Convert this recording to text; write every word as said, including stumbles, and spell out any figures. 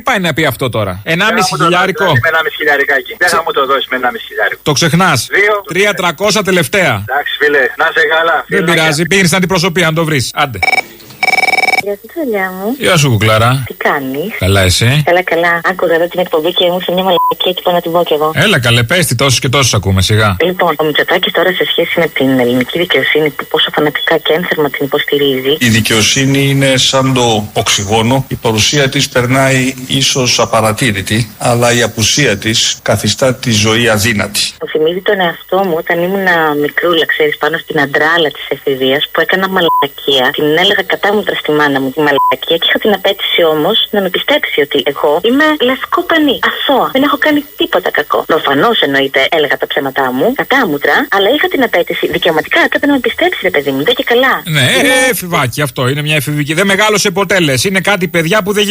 τι πάει να πει αυτό τώρα. Ενάμιση χιλιάρικο. Με ενάμιση χιλιάρικάκι. Δεν θα μου το δώσει με ενάμιση χιλιάρικο. Το ξεχνάς. Τρία τριακόσια τελευταία. Εντάξει, φίλε, να σε καλά. Δεν πειράζει, πήγαινε στην αντιπροσωπεία να το βρει. Άντε. Γεια σου, τσολιά μου. Γεια σου, κουκλάρα. Τι κάνεις? Καλά, εσύ? Καλά, καλά. Άκουγα εδώ την εκπομπή και μου ήρθε μια μαλακία και πάω να την πω κι εγώ. Έλα, καλέ, πες τι, τόσους και τόσους ακούμε, σιγά. Λοιπόν, ο Μητσοτάκης τώρα σε σχέση με την ελληνική δικαιοσύνη που πόσο φανατικά και ένθερμα την υποστηρίζει. Η δικαιοσύνη είναι σαν το οξυγόνο. Η παρουσία της περνάει ίσως απαρατήρητη, αλλά η απουσία της καθιστά τη ζωή αδύνατη. Μου θυμίζει τον εαυτό μου όταν ήμουν μικρούλα, ξέρεις, πάνω στην αντράλα της εφηβείας που έκανα μαλακία. Την έλεγα κατάμουτρα στη μάνα μου τη μαλακία και είχα την απέτηση όμως να με πιστέψει ότι εγώ είμαι λευκό πανί, αθώα. Δεν έχω κάνει τίποτα κακό. Προφανώς εννοείται έλεγα τα ψέματά μου, κατάμουτρα, αλλά είχα την απέτηση δικαιωματικά. Έπρεπε να με πιστέψει, ρε παιδί μου, δεν και καλά. Ναι, είναι... ε, εφηβάκι αυτό. Είναι μια εφηβική. Δεν μεγάλωσε ποτέ λες. Είναι κάτι παιδιά που δεν